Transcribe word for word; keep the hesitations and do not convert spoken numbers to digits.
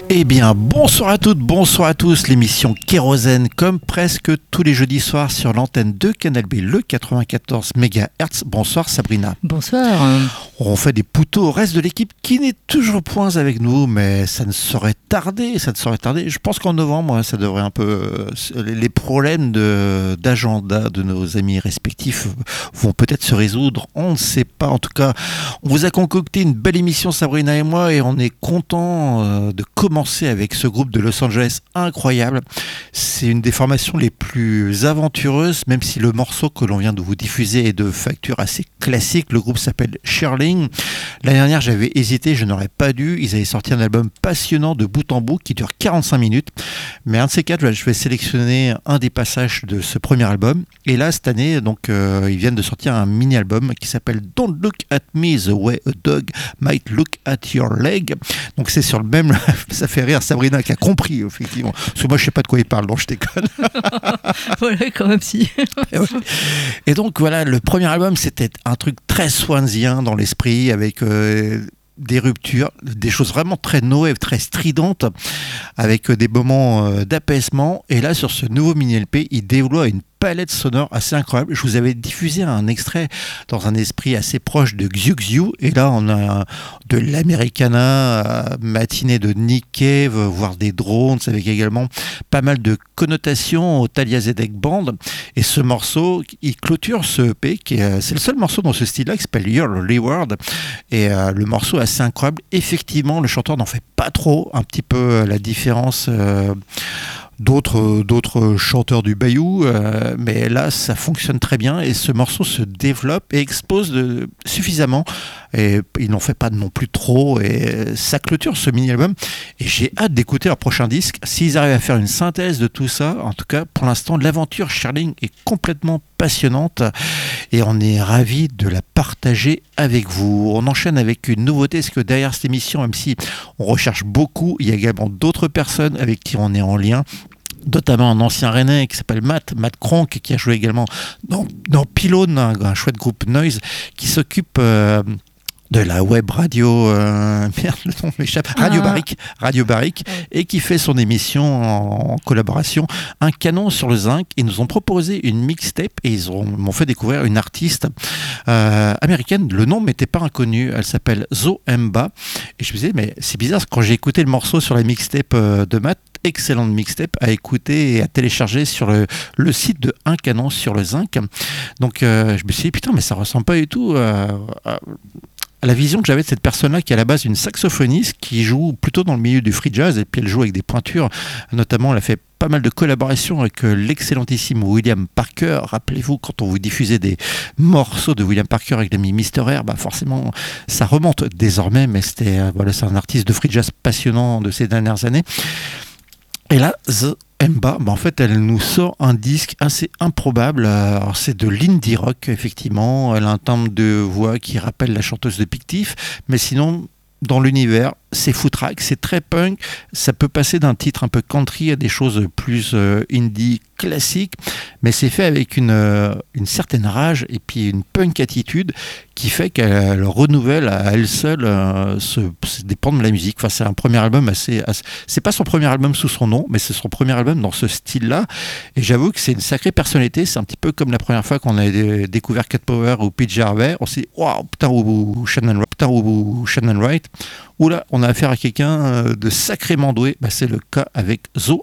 Eh bien, bonsoir à toutes, bonsoir à tous. L'émission Kérosène, comme presque tous les jeudis soirs sur l'antenne de Canal B, le quatre-vingt-quatorze mégahertz. Bonsoir Sabrina. Bonsoir. On fait des poutos au reste de l'équipe qui n'est toujours point avec nous, mais ça ne saurait tarder, ça ne saurait tarder. Je pense qu'en novembre, ça devrait un peu... Les problèmes de, d'agenda de nos amis respectifs vont peut-être se résoudre, on ne sait pas. En tout cas, on vous a concocté une belle émission, Sabrina et moi, et on est content de commencer avec ce groupe de Los Angeles incroyable. C'est une des formations les plus aventureuses, même si le morceau que l'on vient de vous diffuser est de facture assez classique. Le groupe s'appelle Shearling. L'année dernière, j'avais hésité, je n'aurais pas dû. Ils avaient sorti un album passionnant de bout en bout qui dure quarante-cinq minutes. Mais un de ces quatre, je vais sélectionner un des passages de ce premier album. Et là, cette année, donc, euh, ils viennent de sortir un mini-album qui s'appelle Don't Look at Me the Way a Dog Might Look at Your Leg. Donc c'est sur le même... Ça fait rire Sabrina qui a compris, effectivement. Parce que moi, je ne sais pas de quoi il parle, donc je déconne. Voilà, quand même si. Et, ouais. Et donc, voilà, le premier album, c'était un truc très swansien dans l'esprit, avec... Euh, des ruptures, des choses vraiment très no très stridentes, avec des moments d'apaisement. Et là, sur ce nouveau mini-L P, il développe une palette sonore assez incroyable. Je vous avais diffusé un extrait dans un esprit assez proche de Xiu Xiu, et là on a de l'Americana, matinée de Nick Cave, voire des drones, avec également pas mal de connotations au Thalia Zedek Band. Et ce morceau, il clôture ce E P, qui est, c'est le seul morceau dans ce style-là qui s'appelle Your Reward, et euh, le morceau est assez incroyable. Effectivement, le chanteur n'en fait pas trop, un petit peu la différence euh, d'autres, d'autres chanteurs du Bayou, euh, mais là ça fonctionne très bien et ce morceau se développe et expose de, suffisamment, et il n'en fait pas non plus trop, et ça clôture ce mini-album et j'ai hâte d'écouter leur prochain disque. S'ils arrivent à faire une synthèse de tout ça, en tout cas pour l'instant l'aventure Shearling est complètement passionnante et on est ravis de la partager avec vous. On enchaîne avec une nouveauté, parce que derrière cette émission, même si on recherche beaucoup, il y a également d'autres personnes avec qui on est en lien, notamment un ancien Rennais qui s'appelle Matt, Matt Kronk, qui a joué également dans, dans Pylone, un, un chouette groupe Noise, qui s'occupe euh, de la web radio, euh, merde, le nom m'échappe, Radio ah. Barrique, Radio Barrique, ouais. Et qui fait son émission en, en collaboration, Un canon sur le zinc. Ils nous ont proposé une mixtape et ils ont, m'ont fait découvrir une artiste euh, américaine. Le nom m'était pas inconnu, elle s'appelle Zo Mba. Et je me disais, mais c'est bizarre, quand j'ai écouté le morceau sur la mixtape de Matt, excellente mixtape à écouter et à télécharger sur le, le site de Un canon sur le zinc. Donc euh, je me suis dit, putain, mais ça ressemble pas du tout à, à à la vision que j'avais de cette personne-là, qui est à la base une saxophoniste qui joue plutôt dans le milieu du free jazz, et puis elle joue avec des pointures. Notamment, elle a fait pas mal de collaborations avec l'excellentissime William Parker. Rappelez-vous, quand on vous diffusait des morceaux de William Parker avec l'ami Mister Air, bah forcément, ça remonte désormais, mais c'était, voilà, c'est un artiste de free jazz passionnant de ces dernières années. Et là, The Mba, bah en fait, elle nous sort un disque assez improbable. Alors, c'est de l'indie rock, effectivement. Elle a un timbre de voix qui rappelle la chanteuse de Pictif, mais sinon, dans l'univers, c'est footrack, c'est très punk. Ça peut passer d'un titre un peu country à des choses plus euh, indie classiques, mais c'est fait avec une, euh, une certaine rage et puis une punk attitude qui fait qu'elle renouvelle à elle seule euh, ce, ce dépend de la musique. Enfin, c'est un premier album assez, assez... C'est pas son premier album sous son nom, mais c'est son premier album dans ce style-là. Et j'avoue que c'est une sacrée personnalité. C'est un petit peu comme la première fois qu'on a dé- découvert Cat Power ou Pete Harvey. On s'est dit, waouh, putain, ou, ou Shannon, putain, ou, ou Shannon Wright. Oula, on a affaire à quelqu'un de sacrément doué. Bah, c'est le cas avec Zo